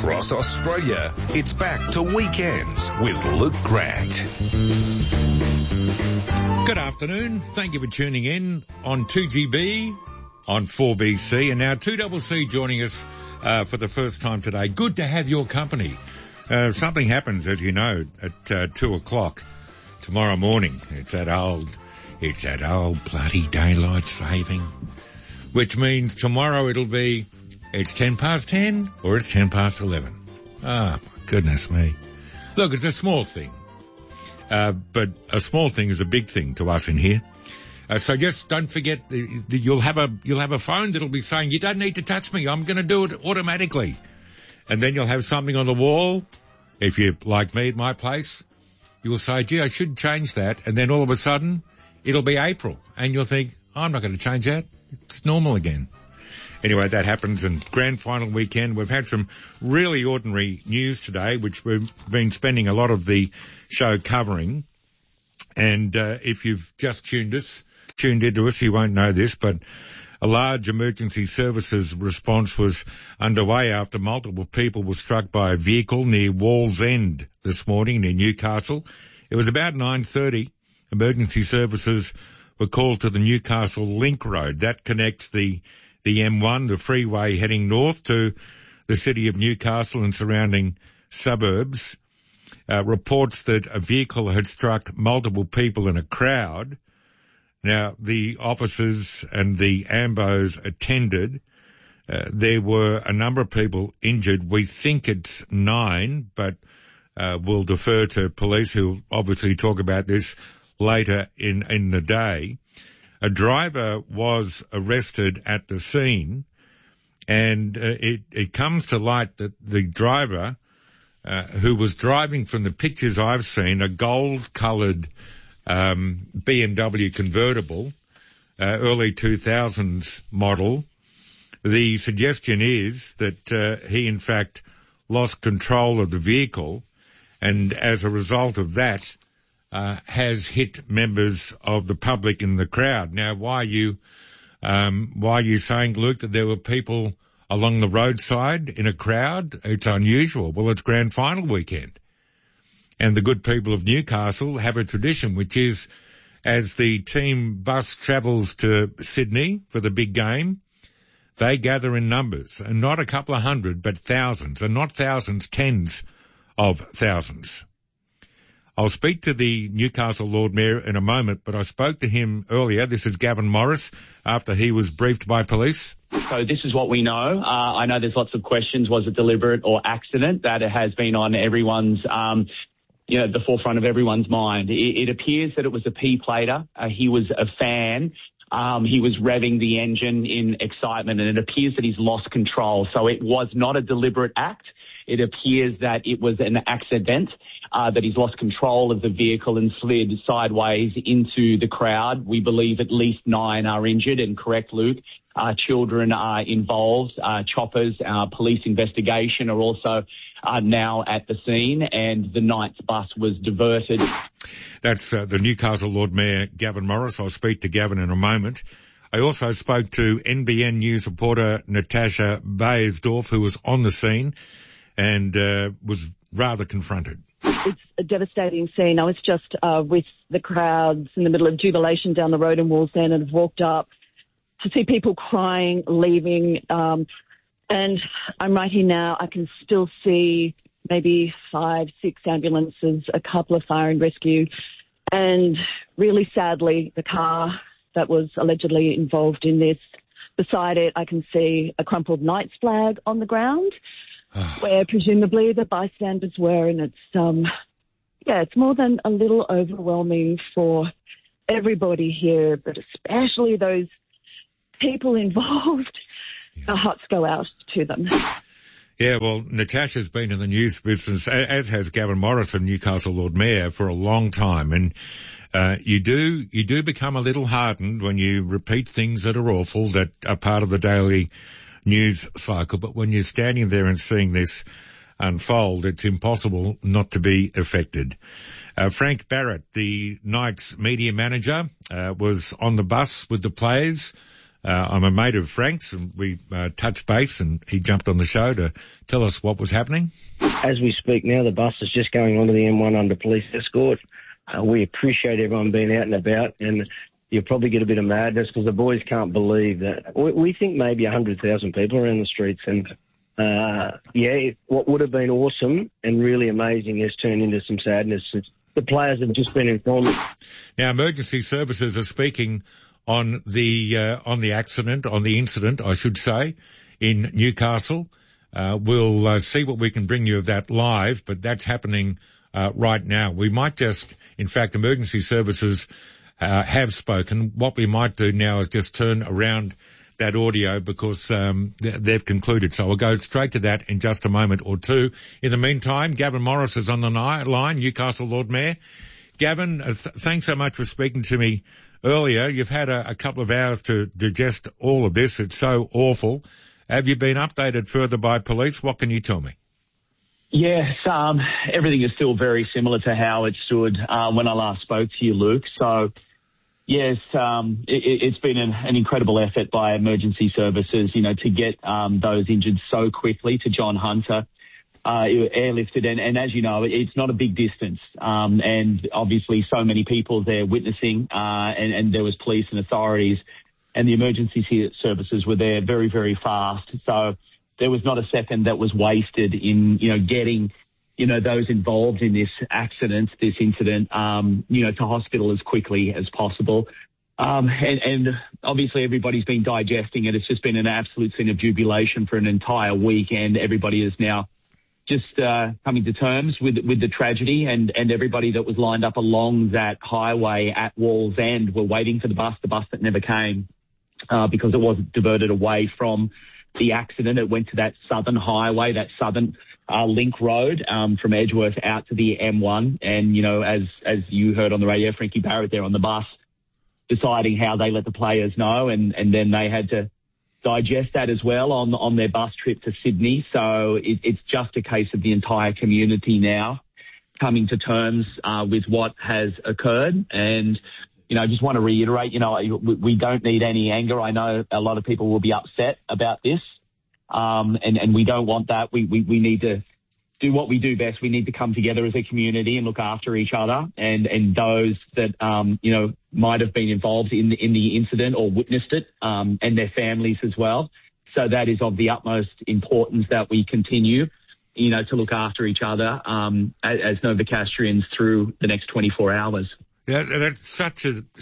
across Australia. It's back to Weekends with Luke Grant. Good afternoon. Thank you for tuning in on 2GB, on 4BC, and now 2CC joining us for the first time today. Good to have your company. Something happens, as you know, at 2 o'clock tomorrow morning. It's that old bloody daylight saving, which means tomorrow it's 10 past 10 or it's 10 past 11. Ah, my goodness me. Look, it's a small thing. But a small thing is a big thing to us in here. So just don't forget, you'll have a phone that'll be saying, you don't need to touch me, I'm going to do it automatically. And then you'll have something on the wall. If you're like me at my place, you'll say, gee, I should change that. And then all of a sudden, it'll be April. And you'll think, oh, I'm not going to change that. It's normal again. Anyway, that happens, and grand final weekend. We've had some really ordinary news today, which we've been spending a lot of the show covering. And if you've just tuned into us, you won't know this, but a large emergency services response was underway after multiple people were struck by a vehicle near Wallsend this morning near Newcastle. It was about 9:30. Emergency services were called to the Newcastle Link Road. That connects the M1, the freeway heading north to the city of Newcastle and surrounding suburbs. Reports that a vehicle had struck multiple people in a crowd. Now, the officers and the AMBOs attended. There were a number of people injured. We think it's 9, but we'll defer to police, who obviously talk about this later in the day. A driver was arrested at the scene, and it comes to light that the driver, who was driving, from the pictures I've seen, a gold-coloured BMW convertible, early 2000s model. The suggestion is that he, in fact, lost control of the vehicle, and as a result of that, has hit members of the public in the crowd. Now, why are you saying, Luke, that there were people along the roadside in a crowd? It's unusual. Well, it's grand final weekend. And the good people of Newcastle have a tradition, which is, as the team bus travels to Sydney for the big game, they gather in numbers, and not a couple of hundred, but thousands, and not thousands, tens of thousands. I'll speak to the Newcastle Lord Mayor in a moment, but I spoke to him earlier. This is Gavin Morris, after he was briefed by police. So this is what we know. I know there's lots of questions. Was it deliberate or accident? That has been on everyone's, the forefront of everyone's mind. It appears that it was a P-plater. He was a fan. He was revving the engine in excitement, and it appears that he's lost control. So it was not a deliberate act. It appears that it was an accident, that he's lost control of the vehicle and slid sideways into the crowd. We believe at least 9 are injured, and correct, Luke, children are involved. Choppers, police investigation are also now at the scene, and the Knights bus was diverted. That's the Newcastle Lord Mayor, Gavin Morris. I'll speak to Gavin in a moment. I also spoke to NBN News reporter Natasha Bayersdorf, who was on the scene and was rather confronted. It's a devastating scene. I was just with the crowds in the middle of jubilation down the road in Wallsend, and have walked up to see people crying, leaving, and I'm right here now. I can still see maybe 5, 6 ambulances, a couple of fire and rescue, and really sadly, the car that was allegedly involved in this, beside it, I can see a crumpled Knights flag on the ground, where presumably the bystanders were, and it's more than a little overwhelming for everybody here, but especially those people involved. Yeah. Our hearts go out to them. Yeah, well, Natasha's been in the news business, as has Gavin Morris, Newcastle Lord Mayor, for a long time, and you do become a little hardened when you repeat things that are awful, that are part of the daily news cycle. But when you're standing there and seeing this unfold, it's impossible not to be affected. Frank Barrett, the Knights media manager, was on the bus with the players I'm a mate of Frank's, and we touched base, and he jumped on the show to tell us what was happening. As we speak now, the bus is just going onto the M1 under police escort. We appreciate everyone being out and about, and you'll probably get a bit of madness because the boys can't believe that. We think maybe 100,000 people around the streets, and what would have been awesome and really amazing has turned into some sadness. The players have just been informed. Now, emergency services are speaking on the accident, on the incident, I should say, in Newcastle. We'll see what we can bring you of that live, but that's happening right now. We might just, in fact, emergency services have spoken. What we might do now is just turn around that audio because they've concluded. So we'll go straight to that in just a moment or two. In the meantime, Gavin Morris is on the line, Newcastle Lord Mayor. Gavin, thanks so much for speaking to me earlier. You've had a couple of hours to digest all of this. It's so awful. Have you been updated further by police? What can you tell me? Yes, everything is still very similar to how it stood when I last spoke to you, Luke. So, yes, it's been an incredible effort by emergency services, to get those injured so quickly to John Hunter, airlifted. And as you know, it's not a big distance. And obviously so many people there witnessing, and there was police and authorities, and the emergency services were there very, very fast. So there was not a second that was wasted in, getting, those involved in this accident, this incident, to hospital as quickly as possible. And obviously everybody's been digesting it. It's just been an absolute scene of jubilation for an entire week, and everybody is now just coming to terms with the tragedy, and everybody that was lined up along that highway at Wall's End were waiting for the bus that never came because it wasn't diverted away from the accident. It went to that southern highway, that southern link road from Edgeworth out to the M1. And, as you heard on the radio, Frankie Barrett there on the bus deciding how they let the players know, and then they had to digest that as well on their bus trip to Sydney. So it's just a case of the entire community now coming to terms with what has occurred. And, I just want to reiterate, we don't need any anger. I know a lot of people will be upset about this. And we don't want that. We need to do what we do best. We need to come together as a community and look after each other, and those that, might have been involved in the incident or witnessed it, and their families as well. So that is of the utmost importance that we continue, to look after each other, as Novocastrians through the next 24 hours. Yeah, that's such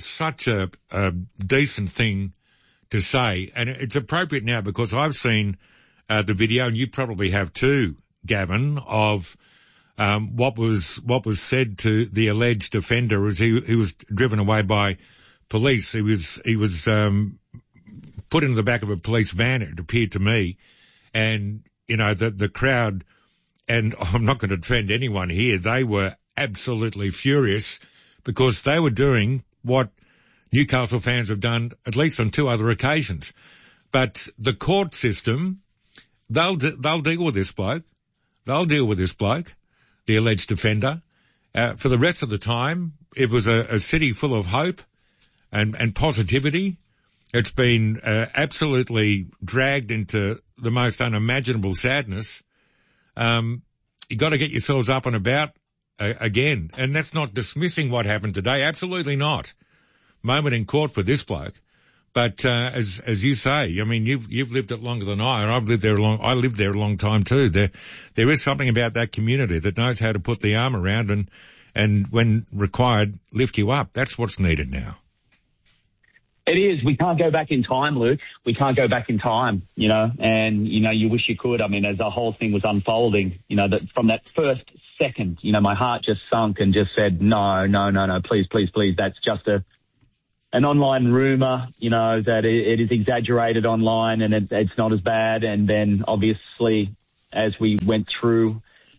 a decent thing to say, and it's appropriate now because I've seen the video, and you probably have too, Gavin, of what was said to the alleged offender as he was driven away by police. He was put into the back of a police van, it appeared to me, and the crowd, and I'm not going to defend anyone here, they were absolutely furious because they were doing what Newcastle fans have done at least on two other occasions. But the court system, they'll deal with this bloke. They'll deal with this bloke, the alleged offender. For the rest of the time, it was a city full of hope and positivity. It's been absolutely dragged into the most unimaginable sadness. You got to get yourselves up and about again. And that's not dismissing what happened today. Absolutely not. Moment in court for this bloke. But as you say, I mean, you've lived it longer than I, and I lived there a long time too. There is something about that community that knows how to put the arm around and when required, lift you up. That's what's needed now. It is. We can't go back in time, Luke. We can't go back in time, and, you wish you could. I mean, as the whole thing was unfolding, that from that first second, my heart just sunk and just said, no, please. That's just an online rumor, that it is exaggerated online and it's not as bad. And then obviously as we went through,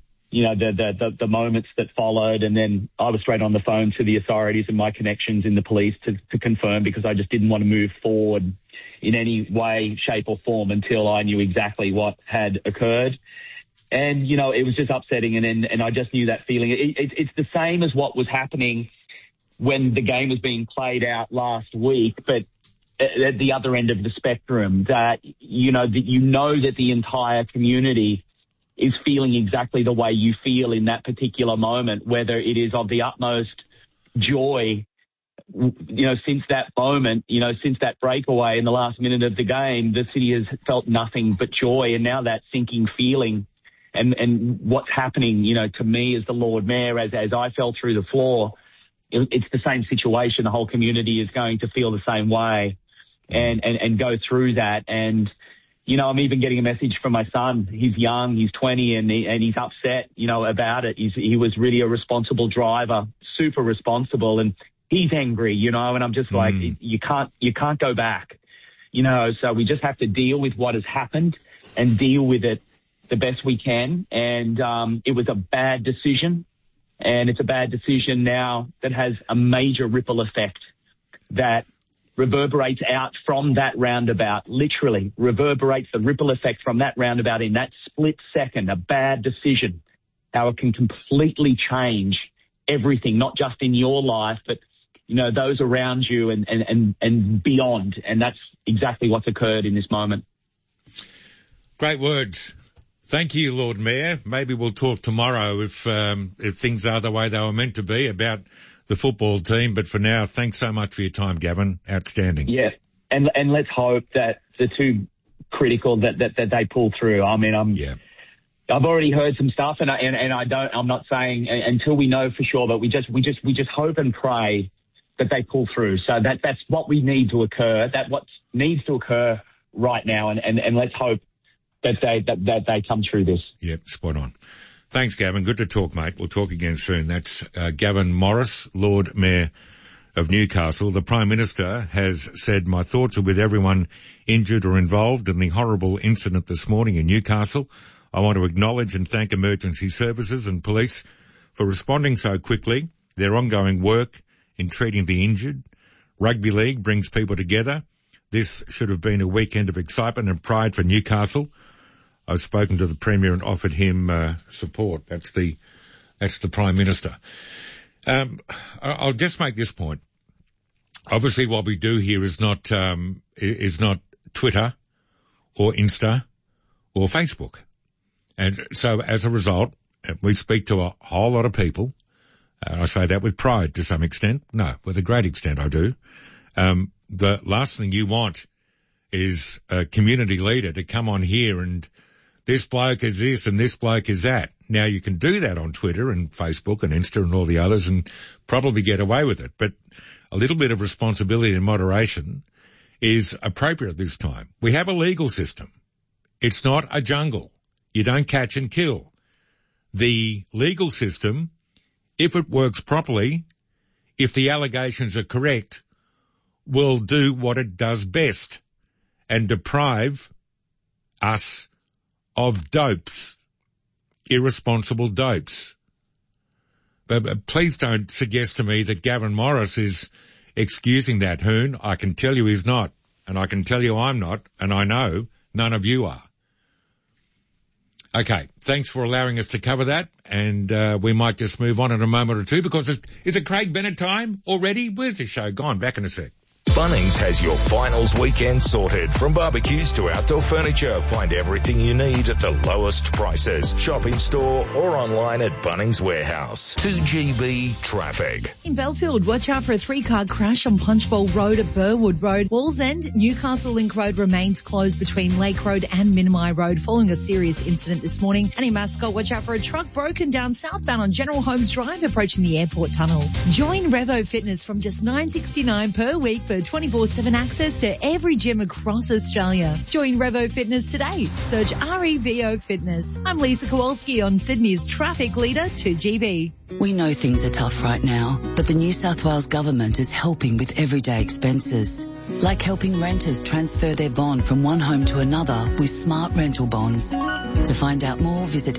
the moments that followed, and then I was straight on the phone to the authorities and my connections in the police to confirm, because I just didn't want to move forward in any way, shape or form until I knew exactly what had occurred. And, it was just upsetting. And I just knew that feeling. It's the same as what was happening when the game was being played out last week, but at the other end of the spectrum, that that the entire community is feeling exactly the way you feel in that particular moment, whether it is of the utmost joy, since that moment, since that breakaway in the last minute of the game, the city has felt nothing but joy. And now that sinking feeling and what's happening, to me as the Lord Mayor, as I fell through the floor, it's the same situation. The whole community is going to feel the same way and go through that. And, I'm even getting a message from my son. He's young, he's 20, and he's upset, about it. He was really a responsible driver, super responsible, and he's angry, and I'm just like, you can't go back, so we just have to deal with what has happened and deal with it the best we can. And it was a bad decision, and it's a bad decision now that has a major ripple effect that reverberates out from that roundabout, literally reverberates the ripple effect from that roundabout in that split second. A bad decision, how it can completely change everything, not just in your life, but those around you and beyond. And that's exactly what's occurred in this moment. Great words. Thank you, Lord Mayor. Maybe we'll talk tomorrow if things are the way they were meant to be about the football team. But for now, thanks so much for your time, Gavin. Outstanding. Yeah. And let's hope that the two critical that they pull through. I mean, I've already heard some stuff and I'm not saying until we know for sure, but we just hope and pray that they pull through. So that's what we need to occur. That what needs to occur right now. And let's hope that they come through this. Yep. Spot on. Thanks, Gavin. Good to talk, mate. We'll talk again soon. That's Gavin Morris, Lord Mayor of Newcastle. The Prime Minister has said, my thoughts are with everyone injured or involved in the horrible incident this morning in Newcastle. I want to acknowledge and thank emergency services and police for responding so quickly, their ongoing work in treating the injured. Rugby league brings people together. This should have been a weekend of excitement and pride for Newcastle. I've spoken to the Premier and offered him support. That's the Prime Minister. I'll just make this point. Obviously, what we do here is not Twitter or Insta or Facebook. And so as a result, we speak to a whole lot of people. I say that with pride to some extent. No, with a great extent I do. The last thing you want is a community leader to come on here and this bloke is this and this bloke is that. Now, you can do that on Twitter and Facebook and Insta and all the others and probably get away with it. But a little bit of responsibility and moderation is appropriate this time. We have a legal system. It's not a jungle. You don't catch and kill. The legal system, if it works properly, if the allegations are correct, will do what it does best and deprive us of dopes, irresponsible dopes. But please don't suggest to me that Gavin Morris is excusing that, Hoon. I can tell you he's not, and I can tell you I'm not, and I know none of you are. Okay, thanks for allowing us to cover that, and we might just move on in a moment or two because is it Craig Bennett time already? Where's the show gone? Back in a sec. Bunnings has your finals weekend sorted. From barbecues to outdoor furniture, find everything you need at the lowest prices. Shop in store or online at Bunnings Warehouse. 2GB traffic. In Belfield, watch out for a 3-car crash on Punchbowl Road at Burwood Road. Wallsend, Newcastle Link Road remains closed between Lake Road and Minimi Road following a serious incident this morning. And in Mascot, watch out for a truck broken down southbound on General Holmes Drive approaching the airport tunnel. Join Revo Fitness from just $9.69 per week for 24/7 access to every gym across Australia. Join Revo Fitness today. Search REVO Fitness. I'm Lisa Kowalski on Sydney's traffic leader 2GB. We know things are tough right now, but the New South Wales government is helping with everyday expenses, like helping renters transfer their bond from one home to another with smart rental bonds. To find out more, visit